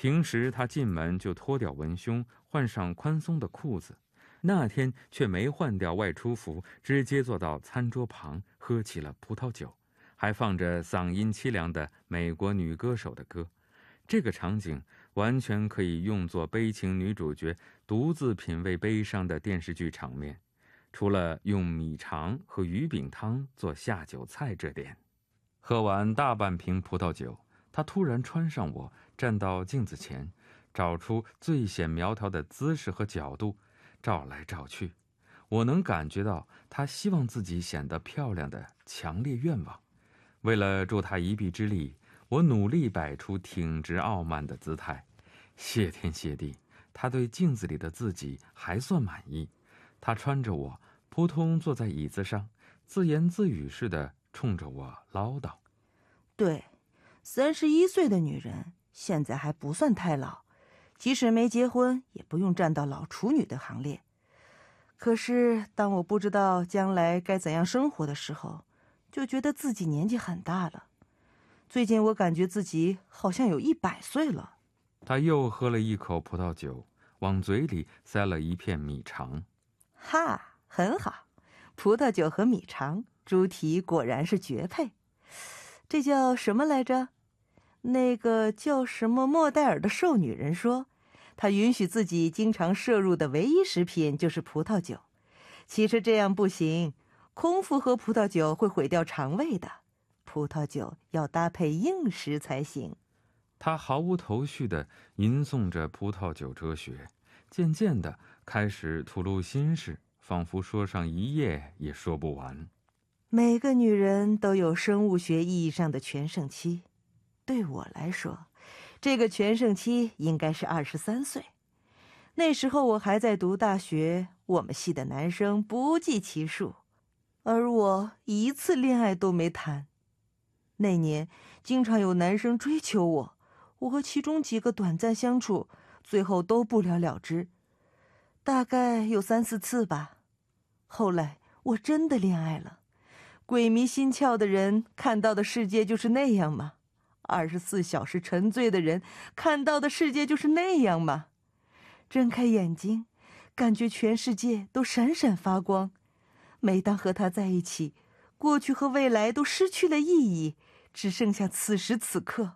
平时他进门就脱掉文胸，换上宽松的裤子，那天却没换掉外出服，直接坐到餐桌旁喝起了葡萄酒，还放着嗓音凄凉的美国女歌手的歌。这个场景完全可以用作悲情女主角独自品味悲伤的电视剧场面，除了用米肠和鱼饼汤做下酒菜这点。喝完大半瓶葡萄酒，他突然穿上我，站到镜子前，找出最显苗条的姿势和角度，照来照去。我能感觉到他希望自己显得漂亮的强烈愿望。为了助他一臂之力，我努力摆出挺直傲慢的姿态。谢天谢地，他对镜子里的自己还算满意。他穿着我扑通坐在椅子上，自言自语似的冲着我唠叨： 对，31岁的女人现在还不算太老，即使没结婚也不用站到老处女的行列。可是当我不知道将来该怎样生活的时候，就觉得自己年纪很大了。最近我感觉自己好像有100岁了。 他又喝了一口葡萄酒，往嘴里塞了一片米肠。 哈，很好，葡萄酒和米肠，猪蹄果然是绝配。这叫什么来着？那个叫什么莫代尔的瘦女人说，她允许自己经常摄入的唯一食品就是葡萄酒。其实这样不行，空腹喝葡萄酒会毁掉肠胃的。葡萄酒要搭配硬食才行。 他毫无头绪地吟诵着葡萄酒哲学，渐渐地开始吐露心事，仿佛说上一夜也说不完。 每个女人都有生物学意义上的全盛期，对我来说，这个全盛期应该是23岁。那时候我还在读大学，我们系的男生不计其数，而我一次恋爱都没谈。那年经常有男生追求我，我和其中几个短暂相处，最后都不了了之，大概有3、4次吧。后来我真的恋爱了。鬼迷心窍的人看到的世界就是那样吗？24小时沉醉的人看到的世界就是那样吗？睁开眼睛，感觉全世界都闪闪发光。每当和他在一起，过去和未来都失去了意义，只剩下此时此刻。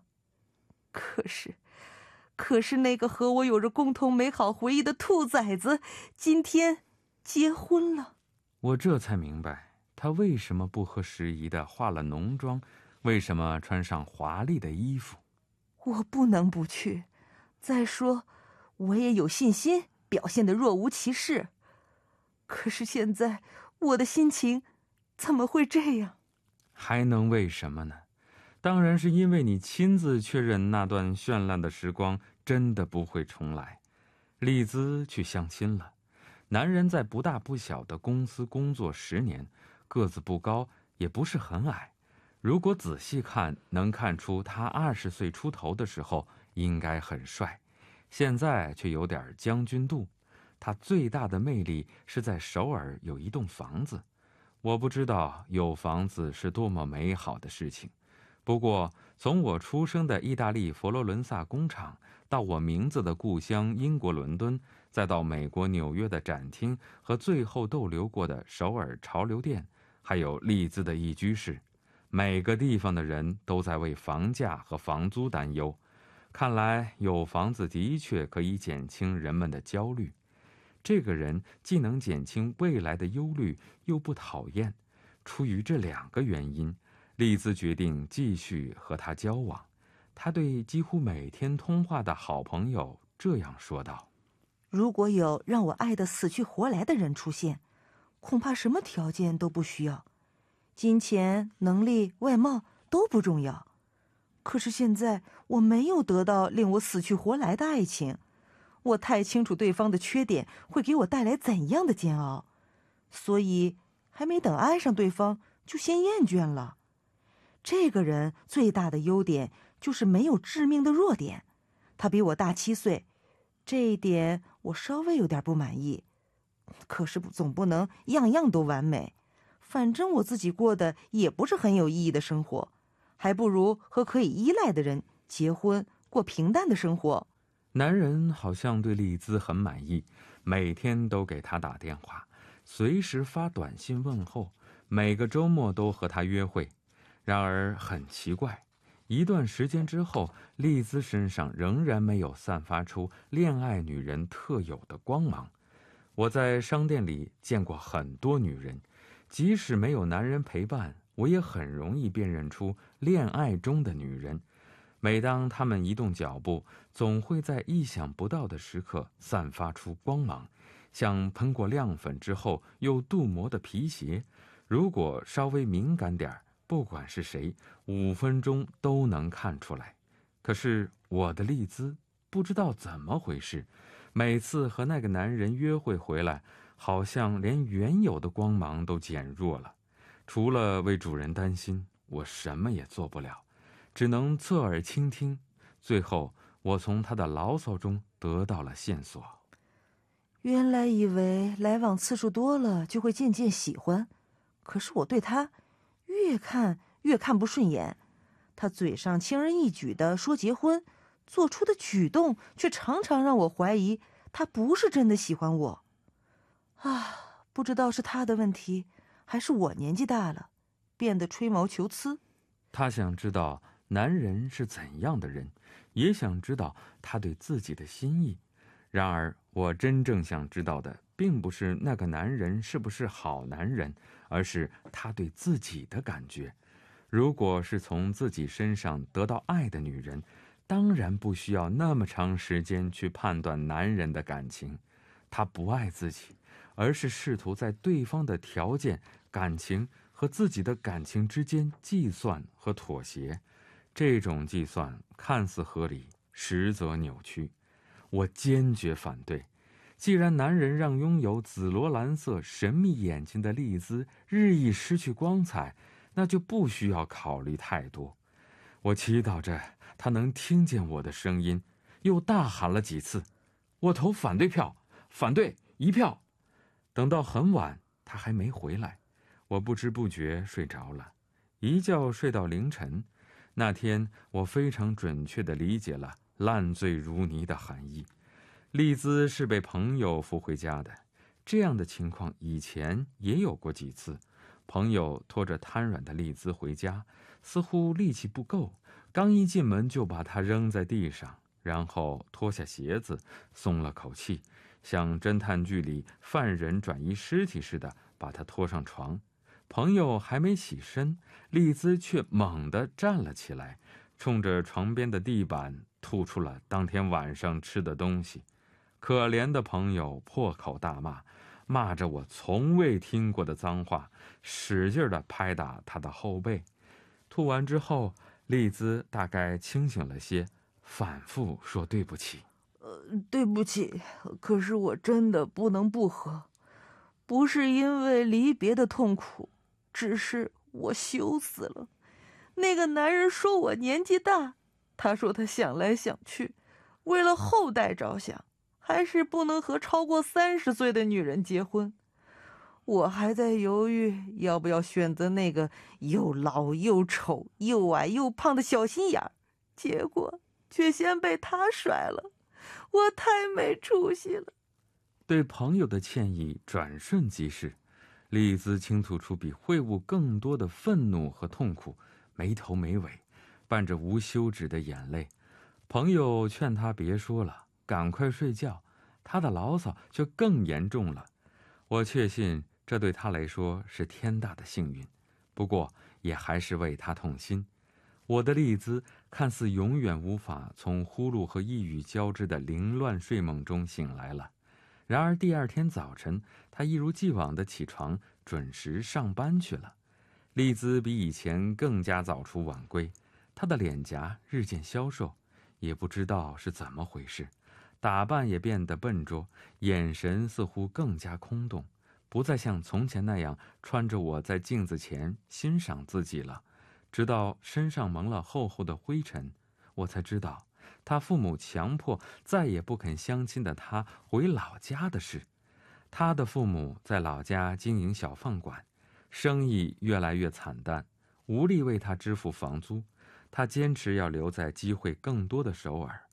可是那个和我有着共同美好回忆的兔崽子，今天结婚了。 我这才明白，他为什么不合时宜地化了浓妆，为什么穿上华丽的衣服。 我不能不去，再说我也有信心表现得若无其事。可是现在我的心情怎么会这样？ 还能为什么呢？当然是因为你亲自确认那段绚烂的时光真的不会重来。丽兹去相亲了，男人在不大不小的公司工作10年，个子不高，也不是很矮。如果仔细看，能看出他20岁出头的时候应该很帅，现在却有点将军肚。他最大的魅力是在首尔有一栋房子。我不知道有房子是多么美好的事情，不过从我出生的意大利佛罗伦萨工厂，到我名字的故乡英国伦敦，再到美国纽约的展厅和最后逗留过的首尔潮流店，还有丽兹的一居室，每个地方的人都在为房价和房租担忧。看来有房子的确可以减轻人们的焦虑。这个人既能减轻未来的忧虑，又不讨厌。出于这2个原因，丽兹决定继续和他交往。他对几乎每天通话的好朋友这样说道： 如果有让我爱得死去活来的人出现，恐怕什么条件都不需要，金钱、能力、外貌都不重要。可是现在我没有得到令我死去活来的爱情，我太清楚对方的缺点会给我带来怎样的煎熬，所以还没等爱上对方就先厌倦了。这个人最大的优点就是没有致命的弱点，他比我大7岁，这一点我稍微有点不满意。可是总不能样样都完美，反正我自己过的也不是很有意义的生活，还不如和可以依赖的人结婚，过平淡的生活。 男人好像对丽兹很满意，每天都给她打电话，随时发短信问候，每个周末都和她约会。然而很奇怪，一段时间之后，丽兹身上仍然没有散发出恋爱女人特有的光芒。我在商店里见过很多女人，即使没有男人陪伴，我也很容易辨认出恋爱中的女人。每当她们移动脚步，总会在意想不到的时刻散发出光芒，像喷过亮粉之后又镀膜的皮鞋。如果稍微敏感点儿，不管是谁，5分钟都能看出来。可是我的丽兹不知道怎么回事，每次和那个男人约会回来，好像连原有的光芒都减弱了。除了为主人担心，我什么也做不了，只能侧耳倾听。最后，我从他的牢骚中得到了线索。 原来以为来往次数多了就会渐渐喜欢，可是我对他越看不顺眼。他嘴上轻而易举地说结婚，做出的举动却常常让我怀疑他不是真的喜欢我。不知道是他的问题，还是我年纪大了，变得吹毛求疵。 他想知道男人是怎样的人，也想知道他对自己的心意。然而我真正想知道的并不是那个男人是不是好男人，而是他对自己的感觉。如果是从自己身上得到爱的女人，当然不需要那么长时间去判断男人的感情。她不爱自己，而是试图在对方的条件、感情和自己的感情之间计算和妥协。这种计算看似合理，实则扭曲。我坚决反对。既然男人让拥有紫罗兰色神秘眼睛的丽兹日益失去光彩，那就不需要考虑太多。我祈祷着他能听见我的声音，又大喊了几次：“我投反对票，反对1票。”等到很晚，他还没回来，我不知不觉睡着了，一觉睡到凌晨。那天我非常准确地理解了烂醉如泥的含义。丽兹是被朋友扶回家的，这样的情况以前也有过几次。朋友拖着瘫软的丽兹回家，似乎力气不够，刚一进门就把她扔在地上，然后脱下鞋子，松了口气，像侦探剧里犯人转移尸体似的把她拖上床。朋友还没起身，丽兹却猛地站了起来，冲着床边的地板吐出了当天晚上吃的东西。可怜的朋友破口大骂，骂着我从未听过的脏话，使劲地拍打他的后背。吐完之后，丽兹大概清醒了些，反复说对不起。 对不起，可是我真的不能不喝，不是因为离别的痛苦，只是我羞死了。那个男人说我年纪大，他说他想来想去，为了后代着想，还是不能和超过30岁的女人结婚。我还在犹豫要不要选择那个又老又丑又矮又胖的小心眼儿，结果却先被他甩了。我太没出息了。 对朋友的歉意转瞬即逝，丽兹倾吐出比秽物更多的愤怒和痛苦，没头没尾，伴着无休止的眼泪。朋友劝他别说了，赶快睡觉，他的牢骚却更严重了。我确信这对他来说是天大的幸运，不过也还是为他痛心。我的丽兹看似永远无法从呼噜和呓语交织的凌乱睡梦中醒来了。然而第二天早晨，她一如既往地起床，准时上班去了。丽兹比以前更加早出晚归，她的脸颊日渐消瘦，也不知道是怎么回事，打扮也变得笨拙，眼神似乎更加空洞，不再像从前那样穿着我在镜子前欣赏自己了。直到身上蒙了厚厚的灰尘，我才知道他父母强迫再也不肯相亲的他回老家的事。他的父母在老家经营小饭馆，生意越来越惨淡，无力为他支付房租。他坚持要留在机会更多的首尔。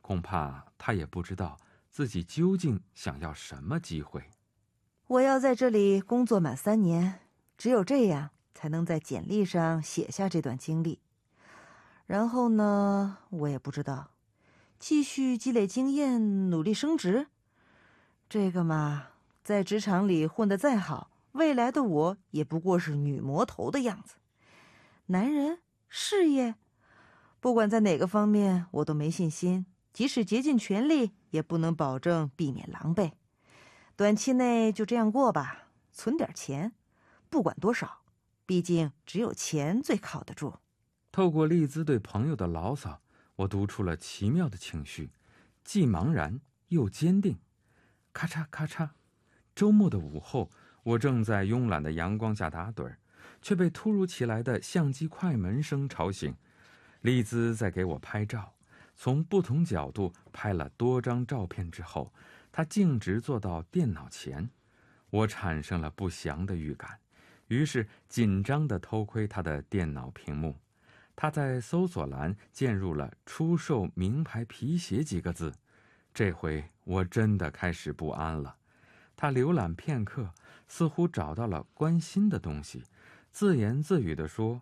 恐怕他也不知道自己究竟想要什么机会。 我要在这里工作满3年，只有这样才能在简历上写下这段经历。然后呢，我也不知道，继续积累经验，努力升职。这个嘛，在职场里混得再好，未来的我也不过是女魔头的样子。男人、事业，不管在哪个方面，我都没信心。即使竭尽全力，也不能保证避免狼狈。短期内就这样过吧，存点钱，不管多少，毕竟只有钱最靠得住。 透过丽兹对朋友的牢骚，我读出了奇妙的情绪，既茫然又坚定。咔嚓咔嚓，周末的午后，我正在慵懒的阳光下打盹，却被突如其来的相机快门声吵醒。丽兹在给我拍照，从不同角度拍了多张照片之后，她径直坐到电脑前。我产生了不祥的预感，于是紧张地偷窥她的电脑屏幕。她在搜索栏键入了“出售名牌皮鞋”几个字。这回我真的开始不安了。她浏览片刻，似乎找到了关心的东西，自言自语地说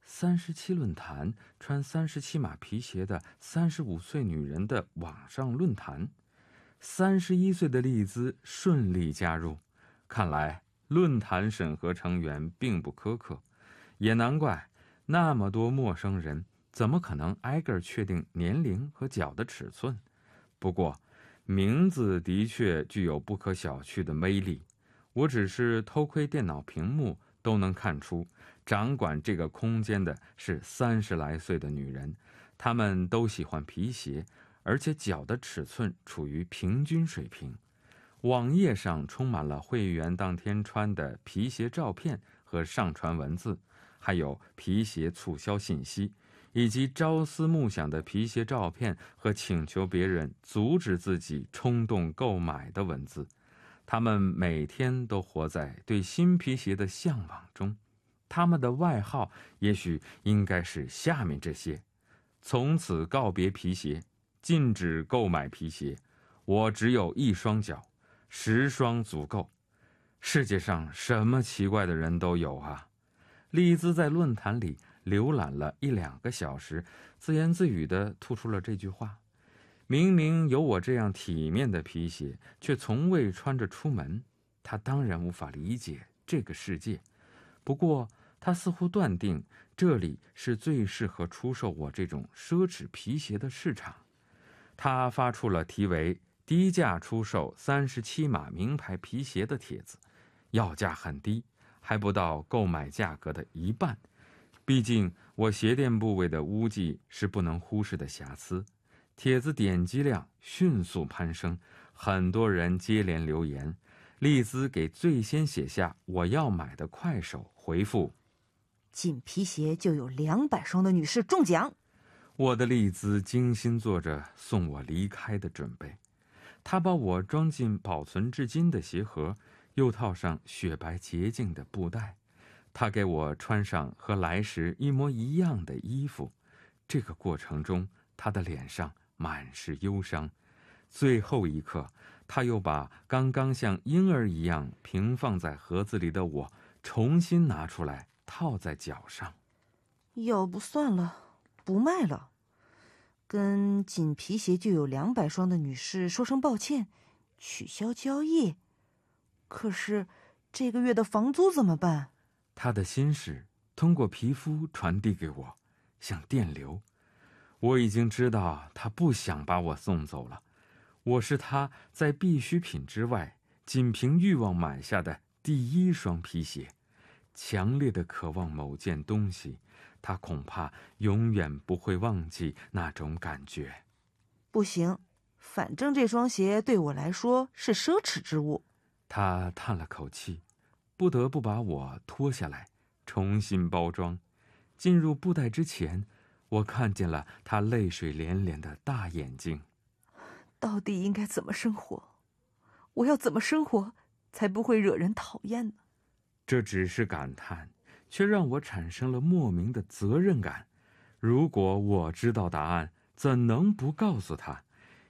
：“37论坛，穿37码皮鞋的35岁女人的网上论坛。”31岁的丽兹顺利加入，看来论坛审核成员并不苛刻，也难怪那么多陌生人怎么可能挨个确定年龄和脚的尺寸。不过名字的确具有不可小觑的威力，我只是偷窥电脑屏幕都能看出，掌管这个空间的是30来岁的女人，她们都喜欢皮鞋，而且脚的尺寸处于平均水平。网页上充满了会员当天穿的皮鞋照片和上传文字，还有皮鞋促销信息，以及朝思暮想的皮鞋照片和请求别人阻止自己冲动购买的文字。他们每天都活在对新皮鞋的向往中，他们的外号也许应该是下面这些：从此告别皮鞋，禁止购买皮鞋，我只有1双脚，10双足够。世界上什么奇怪的人都有啊。丽兹在论坛里浏览了1-2个小时，自言自语地吐出了这句话：明明有我这样体面的皮鞋，却从未穿着出门。他当然无法理解这个世界，不过他似乎断定这里是最适合出售我这种奢侈皮鞋的市场。他发出了题为“低价出售37码名牌皮鞋”的帖子，要价很低，还不到购买价格的1半。毕竟我鞋垫部位的污迹是不能忽视的瑕疵。帖子点击量迅速攀升，很多人接连留言。丽兹给最先写下我要买的快手回复： 进皮鞋就有200双的女士中奖。 我的丽兹精心做着送我离开的准备，她把我装进保存至今的鞋盒，又套上雪白洁净的布带。她给我穿上和来时一模一样的衣服。这个过程中，她的脸上满是忧伤。最后一刻，她又把刚刚像婴儿一样平放在盒子里的我重新拿出来套在脚上。 要不算了，不卖了。跟仅皮鞋就有200双的女士说声抱歉，取消交易。可是这个月的房租怎么办？ 她的心事通过皮肤传递给我，像电流。我已经知道她不想把我送走了。我是她在必需品之外仅凭欲望买下的第1双皮鞋。强烈的渴望某件东西，她恐怕永远不会忘记那种感觉。 不行，反正这双鞋对我来说是奢侈之物。 她叹了口气，不得不把我脱下来，重新包装。进入布袋之前，我看见了她泪水连连的大眼睛。 到底应该怎么生活？我要怎么生活才不会惹人讨厌呢？ 这只是感叹，却让我产生了莫名的责任感。如果我知道答案，怎能不告诉她？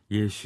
也许